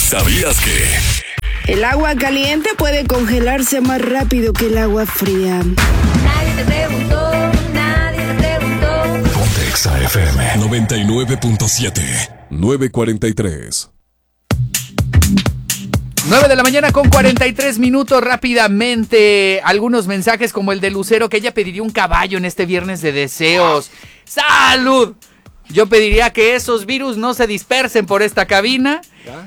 ¿Sabías que? El agua caliente puede congelarse más rápido que el agua fría. Nadie te preguntó, nadie te preguntó. Ponte Exa FM 99.7, 9:43. 9 de la mañana con 43 minutos. Rápidamente, algunos mensajes como el de Lucero, que ella pediría un caballo en este viernes de deseos. ¡Salud! Yo pediría que esos virus no se dispersen por esta cabina. ¿Ya?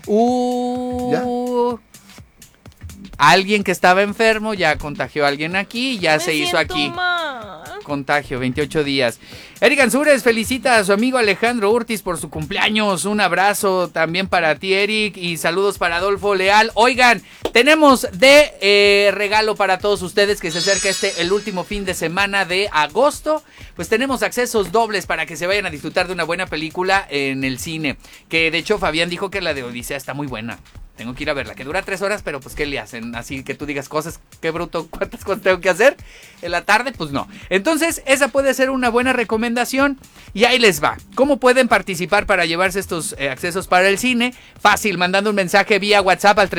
Alguien que estaba enfermo ya contagió a alguien aquí, ya se hizo aquí. Mal. Contagio, 28 días. Eric Ansúrez felicita a su amigo Alejandro Urtiz por su cumpleaños. Un abrazo también para ti, Eric, y saludos para Adolfo Leal. Oigan, tenemos de regalo para todos ustedes que se acerca el último fin de semana de agosto. Pues tenemos accesos dobles para que se vayan a disfrutar de una buena película en el cine. Que de hecho Fabián dijo que la de Odisea está muy buena. Tengo que ir a verla, que dura 3 horas, pero pues ¿qué le hacen? Así que tú digas cosas, qué bruto, ¿cuántas cosas tengo que hacer en la tarde? Pues no. Entonces, esa puede ser una buena recomendación y ahí les va. ¿Cómo pueden participar para llevarse estos accesos para el cine? Fácil, mandando un mensaje vía WhatsApp al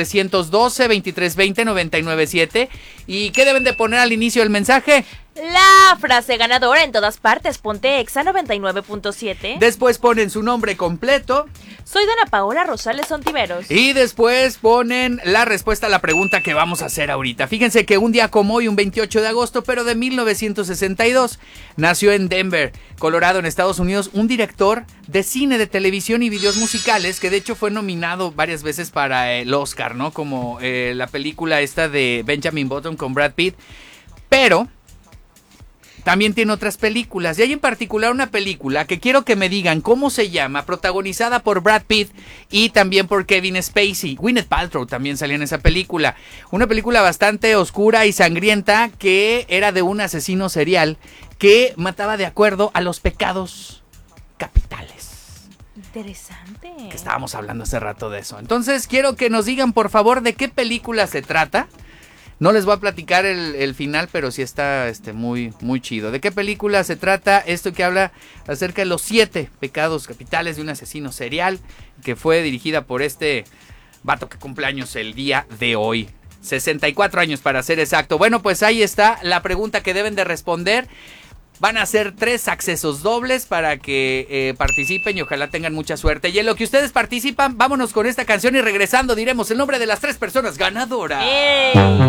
312-2320-997. ¿Y qué deben de poner al inicio del mensaje? La frase ganadora en todas partes, ponte Exa 99.7. Después ponen su nombre completo. Soy Dana Paola Rosales Ontiveros. Y después ponen la respuesta a la pregunta que vamos a hacer ahorita. Fíjense que un día como hoy, un 28 de agosto, pero de 1962, nació en Denver, Colorado, en Estados Unidos, un director de cine, de televisión y videos musicales, que de hecho fue nominado varias veces para el Oscar, ¿no? Como la película esta de Benjamin Button con Brad Pitt. Pero también tiene otras películas, y hay en particular una película que quiero que me digan cómo se llama, protagonizada por Brad Pitt y también por Kevin Spacey. Gwyneth Paltrow también salía en esa película. Una película bastante oscura y sangrienta que era de un asesino serial que mataba de acuerdo a los pecados capitales. Interesante. Que estábamos hablando hace rato de eso. Entonces quiero que nos digan por favor de qué película se trata. No les voy a platicar el final, pero sí está muy, muy chido. ¿De qué película se trata? Esto que habla acerca de los 7 pecados capitales de un asesino serial, que fue dirigida por este vato que cumple años el día de hoy. 64 años para ser exacto. Bueno, pues ahí está la pregunta que deben de responder. Van a ser 3 accesos dobles para que participen y ojalá tengan mucha suerte. Y en lo que ustedes participan, vámonos con esta canción y regresando diremos el nombre de las 3 personas ganadoras.